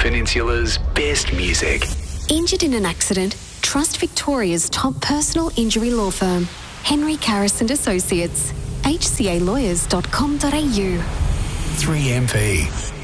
Peninsula's best music. Injured in an accident? Trust Victoria's top personal injury law firm, Henry Karras and Associates. hcalawyers.com.au. 3MP.